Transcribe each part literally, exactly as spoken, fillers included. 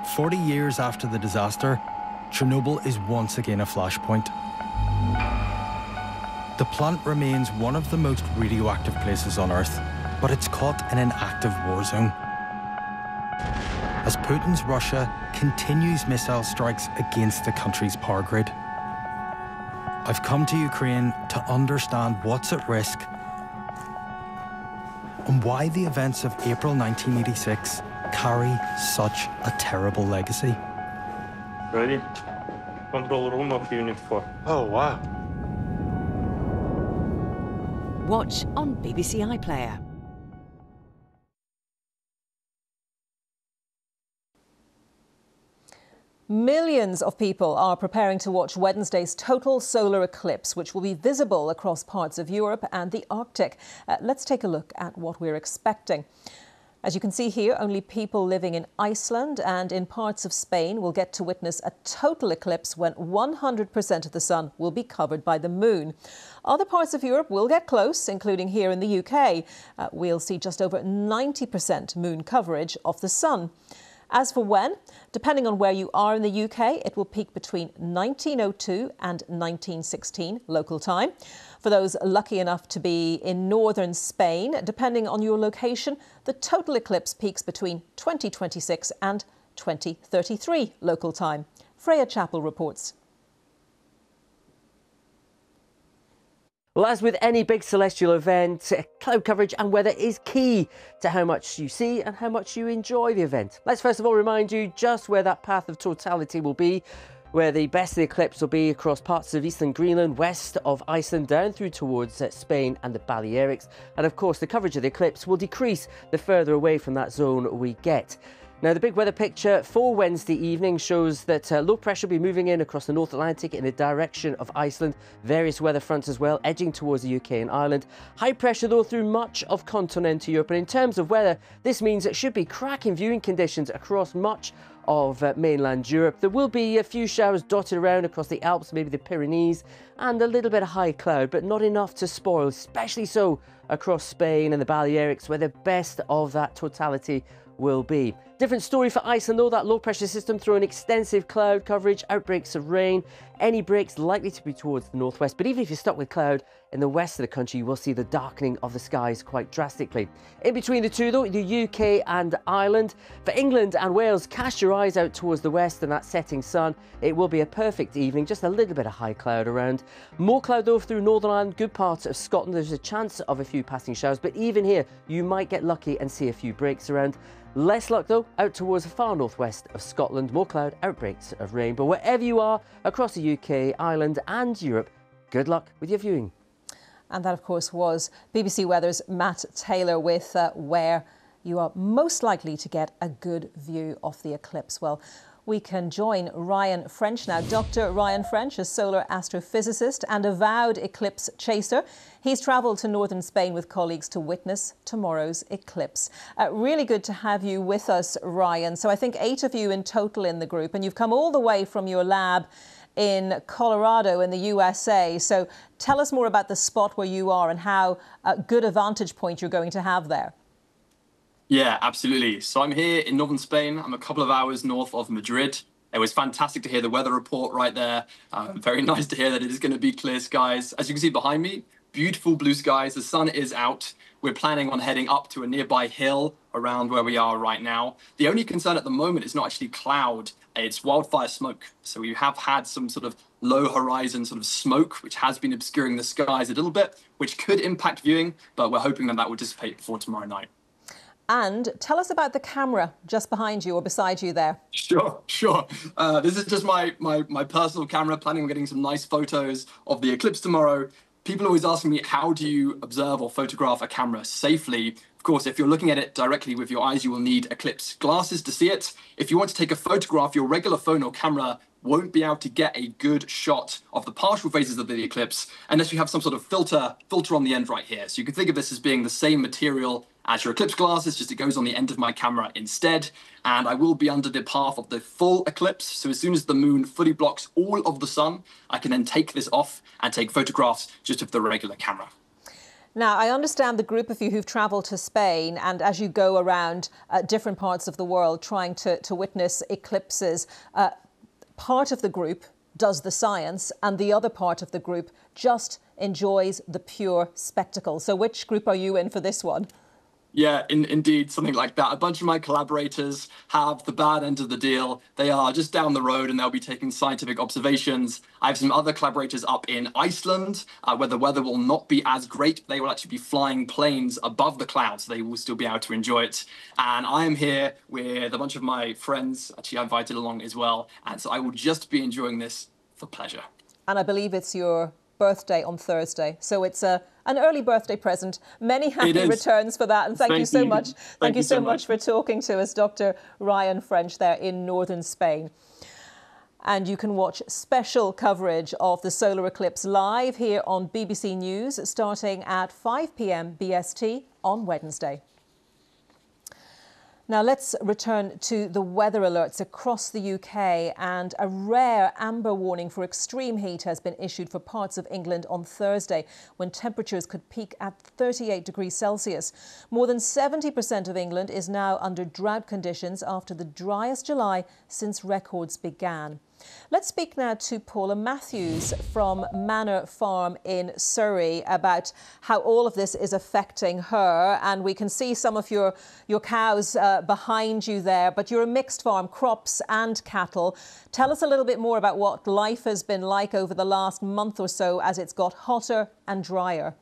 forty years after the disaster, Chernobyl is once again a flashpoint. The plant remains one of the most radioactive places on Earth, but it's caught in an active war zone. As Putin's Russia continues missile strikes against the country's power grid. I've come to Ukraine to understand what's at risk and why the events of April nineteen eighty-six carry such a terrible legacy. Ready? Control room of Unit four. Oh, wow. Watch on B B C iPlayer. Millions of people are preparing to watch Wednesday's total solar eclipse, which will be visible across parts of Europe and the Arctic. Uh, let's take a look at what we're expecting. As you can see here, only people living in Iceland and in parts of Spain will get to witness a total eclipse when one hundred percent of the sun will be covered by the moon. Other parts of Europe will get close, including here in the U K. Uh, we'll see just over ninety percent moon coverage of the sun. As for when, depending on where you are in the U K, it will peak between nineteen oh two and nineteen sixteen local time. For those lucky enough to be in northern Spain, depending on your location, the total eclipse peaks between twenty twenty-six and twenty thirty-three local time. Freya Chappell reports. Well, as with any big celestial event, cloud coverage and weather is key to how much you see and how much you enjoy the event. Let's first of all remind you just where that path of totality will be, where the best of the eclipse will be across parts of eastern Greenland, west of Iceland, down through towards uh, Spain and the Balearics. And of course, the coverage of the eclipse will decrease the further away from that zone we get. Now, the big weather picture for Wednesday evening shows that uh, low pressure will be moving in across the North Atlantic in the direction of Iceland. Various weather fronts as well, edging towards the U K and Ireland. High pressure, though, through much of continental Europe. And in terms of weather, this means it should be cracking viewing conditions across much of uh, mainland Europe. There will be a few showers dotted around across the Alps, maybe the Pyrenees, and a little bit of high cloud, but not enough to spoil, especially so across Spain and the Balearics, where the best of that totality will be. Different story for Iceland though, that low pressure system throwing extensive cloud coverage, outbreaks of rain, any breaks likely to be towards the northwest, but even if you're stuck with cloud in the west of the country, you will see the darkening of the skies quite drastically. In between the two though, the U K and Ireland. For England and Wales, cast your eyes out towards the west and that setting sun. It will be a perfect evening, just a little bit of high cloud around. More cloud though through Northern Ireland, good parts of Scotland. There's a chance of a few passing showers, but even here you might get lucky and see a few breaks around. Less luck though out towards the far northwest of Scotland, more cloud, outbreaks of rain. But wherever you are across the U K, Ireland and Europe, good luck with your viewing. And that of course was B B C Weather's Matt Taylor with uh, where you are most likely to get a good view of the eclipse. Well, we can join Ryan French now. Doctor Ryan French, a solar astrophysicist and avowed eclipse chaser. He's travelled to northern Spain with colleagues to witness tomorrow's eclipse. Uh, really good to have you with us, Ryan. So I think eight of you in total in the group, and you've come all the way from your lab in Colorado in the U S A. So tell us more about the spot where you are and how uh, good a vantage point you're going to have there. Yeah, absolutely. So I'm here in northern Spain. I'm a couple of hours north of Madrid. It was fantastic to hear the weather report right there. Um, very nice to hear that it is going to be clear skies. As you can see behind me, beautiful blue skies. The sun is out. We're planning on heading up to a nearby hill around where we are right now. The only concern at the moment is not actually cloud, it's wildfire smoke. So we have had some sort of low horizon sort of smoke, which has been obscuring the skies a little bit, which could impact viewing, but we're hoping that that will dissipate before tomorrow night. And tell us about the camera just behind you or beside you there. Sure, sure. Uh, this is just my, my, my personal camera, planning on getting some nice photos of the eclipse tomorrow. People always ask me, how do you observe or photograph a camera safely? Of course, if you're looking at it directly with your eyes, you will need eclipse glasses to see it. If you want to take a photograph, your regular phone or camera won't be able to get a good shot of the partial phases of the eclipse unless you have some sort of filter filter on the end right here. So you can think of this as being the same material as your eclipse glasses, just it goes on the end of my camera instead. And I will be under the path of the full eclipse. So as soon as the moon fully blocks all of the sun, I can then take this off and take photographs just of the regular camera. Now, I understand the group of you who've travelled to Spain, and as you go around uh, different parts of the world trying to, to witness eclipses, uh, part of the group does the science and the other part of the group just enjoys the pure spectacle. So which group are you in for this one? Yeah, in, indeed, something like that. A bunch of my collaborators have the bad end of the deal. They are just down the road and they'll be taking scientific observations. I have some other collaborators up in Iceland, uh, where the weather will not be as great. They will actually be flying planes above the clouds. So they will still be able to enjoy it. And I am here with a bunch of my friends. Actually, I invited along as well. And so I will just be enjoying this for pleasure. And I believe it's your birthday on Thursday. So it's a an early birthday present. Many happy returns for that. And thank, thank you so you. much. Thank, thank you so, so much. much for talking to us, Doctor Ryan French there in northern Spain. And you can watch special coverage of the solar eclipse live here on B B C News starting at five p m B S T on Wednesday. Now let's return to the weather alerts across the U K, and a rare amber warning for extreme heat has been issued for parts of England on Thursday when temperatures could peak at thirty-eight degrees Celsius. More than seventy percent of England is now under drought conditions after the driest July since records began. Let's speak now to Paula Matthews from Manor Farm in Surrey about how all of this is affecting her. And we can see some of your, your cows uh, behind you there, but you're a mixed farm, crops and cattle. Tell us a little bit more about what life has been like over the last month or so as it's got hotter and drier.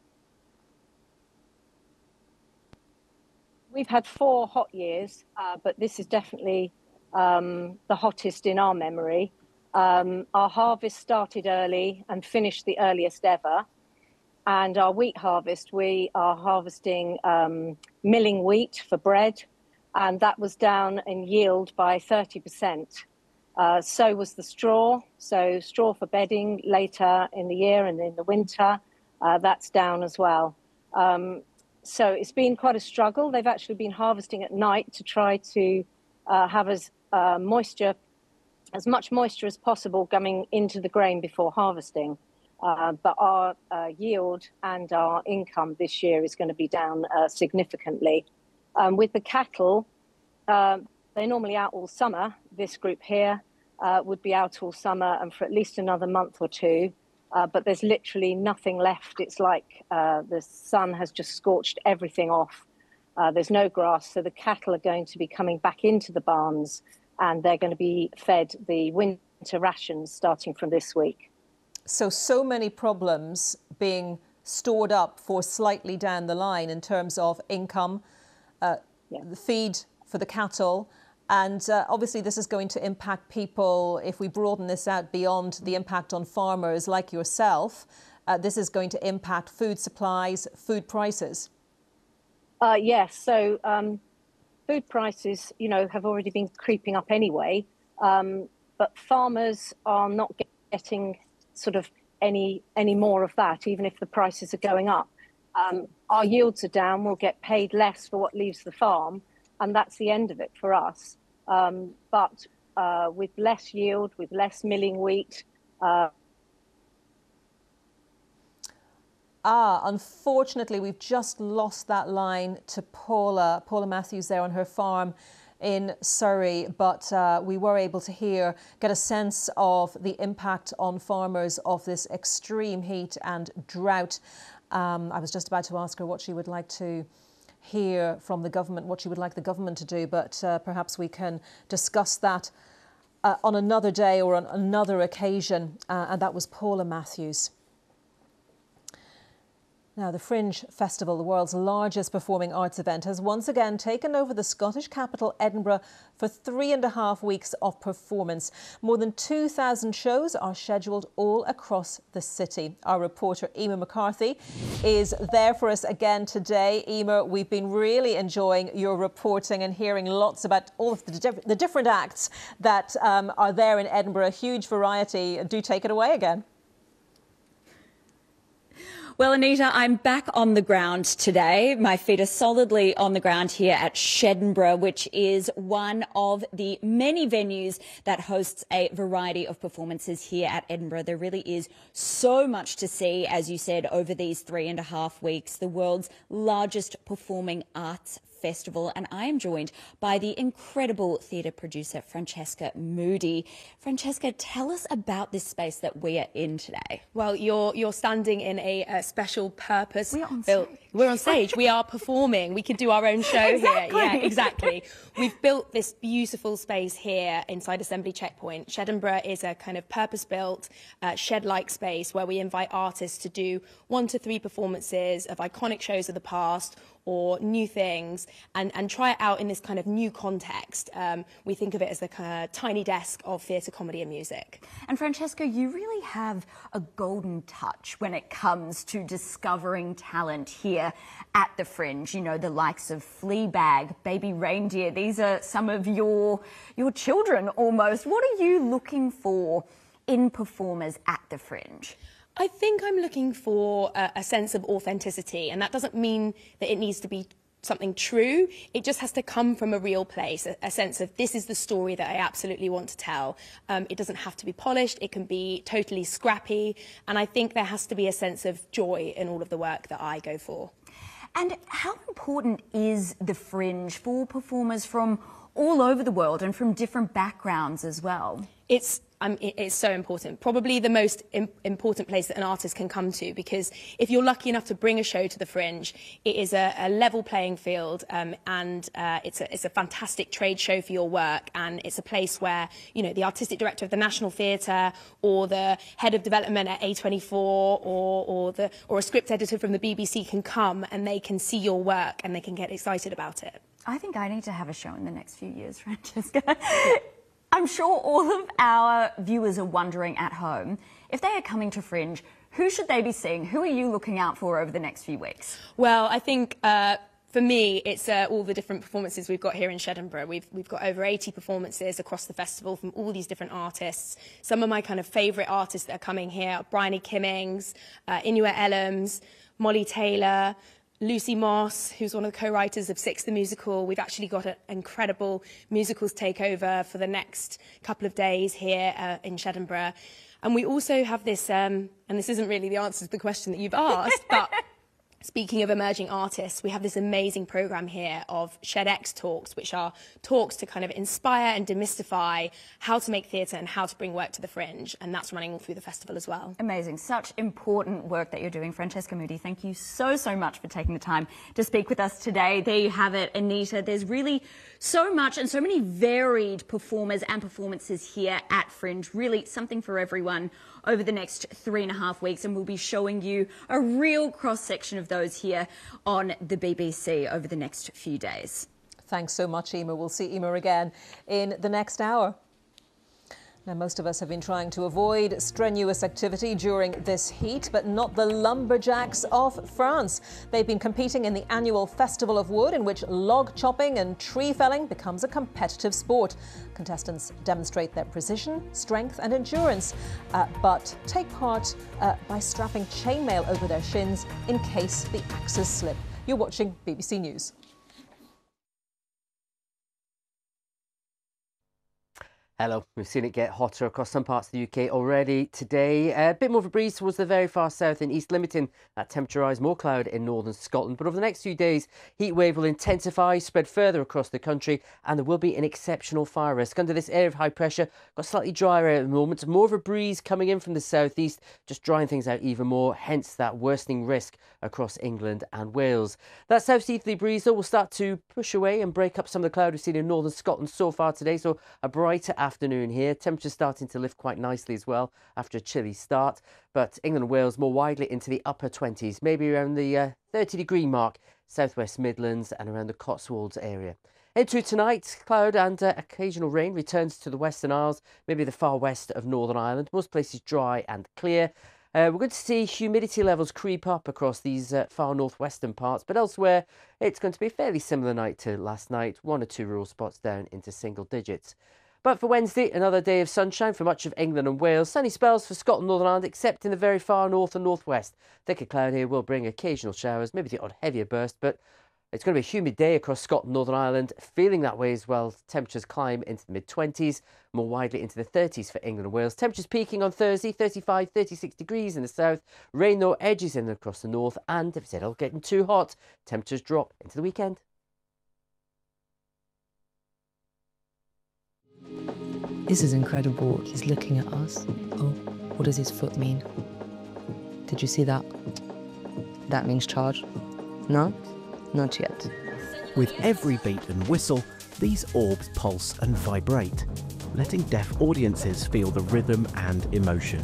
We've had four hot years, uh, but this is definitely Um, the hottest in our memory. Um, our harvest started early and finished the earliest ever. And our wheat harvest, we are harvesting um, milling wheat for bread, and that was down in yield by thirty percent. Uh, so was the straw. So straw for bedding later in the year and in the winter, uh, that's down as well. Um, so it's been quite a struggle. They've actually been harvesting at night to try to uh, have as Uh, moisture, as much moisture as possible coming into the grain before harvesting. Uh, but our uh, yield and our income this year is going to be down uh, significantly. Um, with the cattle, uh, they're normally out all summer. This group here uh, would be out all summer and for at least another month or two. Uh, but there's literally nothing left. It's like uh, the sun has just scorched everything off. Uh, there's no grass, so the cattle are going to be coming back into the barns and they're going to be fed the winter rations starting from this week. So, so many problems being stored up for slightly down the line in terms of income, uh, yeah. the feed for the cattle, and uh, obviously this is going to impact people. If we broaden this out beyond the impact on farmers like yourself, uh, this is going to impact food supplies, food prices. Uh, yes, so um, food prices, you know, have already been creeping up anyway, um, but farmers are not getting sort of any any more of that, even if the prices are going up. Um, our yields are down, we'll get paid less for what leaves the farm, and that's the end of it for us. Um, but uh, with less yield, with less milling wheat, uh, Ah, unfortunately, we've just lost that line to Paula, Paula Matthews there on her farm in Surrey, but uh, we were able to hear, get a sense of the impact on farmers of this extreme heat and drought. Um, I was just about to ask her what she would like to hear from the government, what she would like the government to do, but uh, perhaps we can discuss that uh, on another day or on another occasion, uh, and that was Paula Matthews. Now, the Fringe Festival, the world's largest performing arts event, has once again taken over the Scottish capital, Edinburgh, for three and a half weeks of performance. More than two thousand shows are scheduled all across the city. Our reporter, Emer McCarthy, is there for us again today. Emer, we've been really enjoying your reporting and hearing lots about all of the, diff the different acts that um, are there in Edinburgh. A huge variety. Do take it away again. Well, Anita, I'm back on the ground today. My feet are solidly on the ground here at Shedinburgh, which is one of the many venues that hosts a variety of performances here at Edinburgh. There really is so much to see, as you said, over these three and a half weeks. The world's largest performing arts festival, and I am joined by the incredible theatre producer Francesca Moody. Francesca, tell us about this space that we are in today. Well, you're you're standing in a, a special purpose. We're on built, stage. We're on stage. We are performing. We could do our own show Exactly. here. Yeah, exactly. We've built this beautiful space here inside Assembly Checkpoint. Shedinburgh is a kind of purpose-built, uh, shed-like space where we invite artists to do one to three performances of iconic shows of the past or new things, and, and try it out in this kind of new context. Um, we think of it as the kind of tiny desk of theatre, comedy and music. And Francesca, you really have a golden touch when it comes to discovering talent here at the Fringe. You know, the likes of Fleabag, Baby Reindeer, these are some of your, your children almost. What are you looking for in performers at the Fringe? I think I'm looking for a, a sense of authenticity, and that doesn't mean that it needs to be something true. It just has to come from a real place, a, a sense of this is the story that I absolutely want to tell. Um, it doesn't have to be polished, it can be totally scrappy, and I think there has to be a sense of joy in all of the work that I go for. And how important is the Fringe for performers from all over the world and from different backgrounds as well? It's Um, it, it's so important, probably the most im important place that an artist can come to, because if you're lucky enough to bring a show to the Fringe, it is a, a level playing field, um, and uh, it's, a, it's a fantastic trade show for your work, and it's a place where, you know, the artistic director of the National Theatre or the head of development at A twenty-four or, or, the, or a script editor from the B B C can come and they can see your work and they can get excited about it. I think I need to have a show in the next few years, Francesca. I'm sure all of our viewers are wondering at home, if they are coming to Fringe, who should they be seeing? Who are you looking out for over the next few weeks? Well, I think uh, for me, it's uh, all the different performances we've got here in Shedinburgh. We've, we've got over eighty performances across the festival from all these different artists. Some of my kind of favourite artists that are coming here are Bryony Kimmings, uh, Inua Ellams, Molly Taylor, Lucy Moss, who's one of the co-writers of Six the Musical. We've actually got an incredible musicals takeover for the next couple of days here uh, in Shedinburgh. And we also have this, um, and this isn't really the answer to the question that you've asked, but speaking of emerging artists, we have this amazing programme here of ShedX Talks, which are talks to kind of inspire and demystify how to make theatre and how to bring work to the Fringe, and that's running all through the festival as well. Amazing. Such important work that you're doing. Francesca Moody, thank you so, so much for taking the time to speak with us today. There you have it, Anita. There's really so much and so many varied performers and performances here at Fringe. Really something for everyone over the next three and a half weeks, and we'll be showing you a real cross-section of those here on the B B C over the next few days. Thanks so much, Emma. We'll see Emma again in the next hour. Now, most of us have been trying to avoid strenuous activity during this heat, but not the lumberjacks of France. They've been competing in the annual Festival of Wood, in which log chopping and tree felling becomes a competitive sport. Contestants demonstrate their precision, strength and endurance, uh, but take part uh, by strapping chainmail over their shins in case the axes slip. You're watching B B C News. Hello, we've seen it get hotter across some parts of the U K already today. A bit more of a breeze towards the very far south in East Limiton. That temperature rise, more cloud in northern Scotland. But over the next few days, heat wave will intensify, spread further across the country, and there will be an exceptional fire risk. Under this area of high pressure, got slightly drier at the moment. More of a breeze coming in from the southeast, just drying things out even more, hence that worsening risk across England and Wales. That southeasterly breeze, though, will start to push away and break up some of the cloud we've seen in northern Scotland so far today, so a brighter afternoon here. Temperatures starting to lift quite nicely as well after a chilly start, but England and Wales more widely into the upper twenties, maybe around the uh, thirty degree mark, southwest Midlands and around the Cotswolds area. Into tonight, cloud and uh, occasional rain returns to the Western Isles, maybe the far west of Northern Ireland. Most places dry and clear. Uh, we're going to see humidity levels creep up across these uh, far northwestern parts, but elsewhere it's going to be a fairly similar night to last night. One or two rural spots down into single digits. But for Wednesday, another day of sunshine for much of England and Wales. Sunny spells for Scotland and Northern Ireland, except in the very far north and northwest. Thicker cloud here will bring occasional showers, maybe the odd heavier burst, but it's going to be a humid day across Scotland and Northern Ireland, feeling that way as well. Temperatures climb into the mid twenties, more widely into the thirties for England and Wales. Temperatures peaking on Thursday, thirty-five, thirty-six degrees in the south. Rain, though, edges in across the north, and if it's all getting too hot, temperatures drop into the weekend. This is incredible. He's looking at us. Oh, what does his foot mean? Did you see that? That means charge. No? Not yet. With every beat and whistle, these orbs pulse and vibrate, letting deaf audiences feel the rhythm and emotion.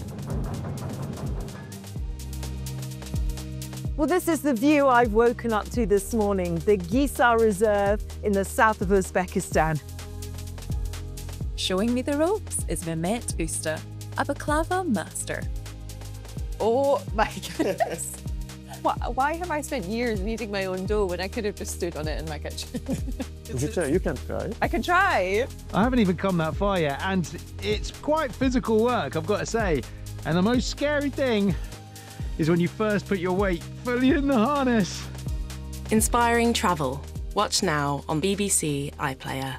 Well, this is the view I've woken up to this morning, the Gisar Reserve in the south of Uzbekistan. Showing me the ropes is Mehmet Usta, a baklava master. Oh my goodness. Why have I spent years kneading my own dough when I could have just stood on it in my kitchen? You can, you can try. I can try. I haven't even come that far yet, and it's quite physical work, I've got to say. And the most scary thing is when you first put your weight fully in the harness. Inspiring travel. Watch now on B B C iPlayer.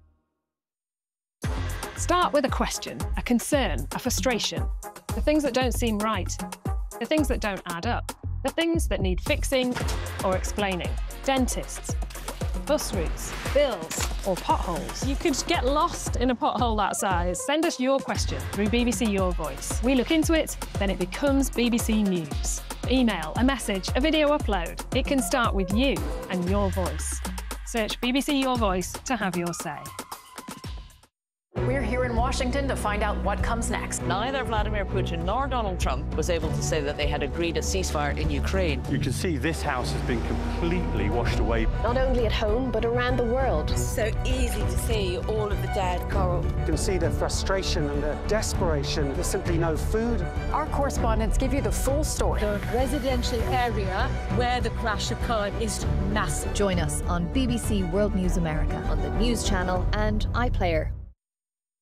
Start with a question, a concern, a frustration. The things that don't seem right. The things that don't add up. The things that need fixing or explaining. Dentists, bus routes, bills, or potholes. You could get lost in a pothole that size. Send us your question through B B C Your Voice. We look into it, then it becomes B B C News. Email, a message, a video upload. It can start with you and your voice. Search B B C Your Voice to have your say. We're here in Washington to find out what comes next. Neither Vladimir Putin nor Donald Trump was able to say that they had agreed a ceasefire in Ukraine. You can see this house has been completely washed away. Not only at home, but around the world. It's so easy to see all of the dead coral. You can see the frustration and the desperation. There's simply no food. Our correspondents give you the full story. The residential area where the crash occurred is massive. Join us on B B C World News America on the News Channel and iPlayer.